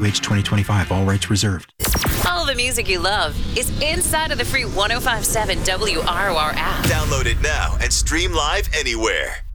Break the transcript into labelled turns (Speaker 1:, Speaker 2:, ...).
Speaker 1: WH 2025. All rights reserved.
Speaker 2: All the music you love is inside of the free 105.7 WROR app.
Speaker 3: Download it now and stream live anywhere.